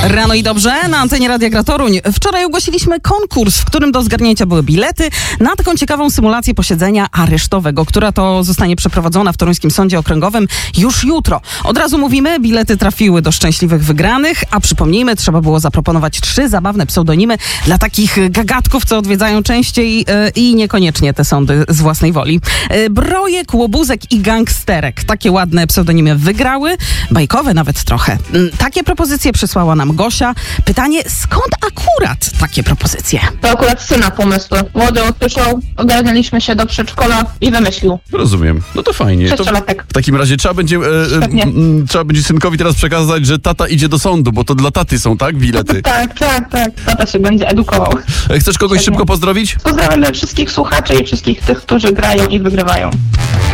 Rano i dobrze, na antenie Radia Gra Toruń. Wczoraj ogłosiliśmy konkurs, w którym do zgarnięcia były bilety na taką ciekawą symulację posiedzenia aresztowego, która to zostanie przeprowadzona w Toruńskim Sądzie Okręgowym już jutro. Od razu mówimy, bilety trafiły do szczęśliwych wygranych, a przypomnijmy, trzeba było zaproponować 3 zabawne pseudonimy dla takich gagatków, co odwiedzają częściej i niekoniecznie te sądy z własnej woli. Brojek, Łobuzek i Gangsterek. Takie ładne pseudonimy wygrały, bajkowe nawet trochę. Takie propozycje przysłała nam Gosia. Pytanie, skąd akurat takie propozycje? To akurat syna pomysły. Młody usłyszał, ogarnęliśmy się do przedszkola i wymyślił. Rozumiem. No to fajnie. To w takim razie trzeba będzie synkowi teraz przekazać, że tata idzie do sądu, bo to dla taty są, tak? Bilety. Tak. Tata się będzie edukował. Chcesz kogoś szybko pozdrowić? Pozdrawiam wszystkich słuchaczy i wszystkich tych, którzy grają i wygrywają.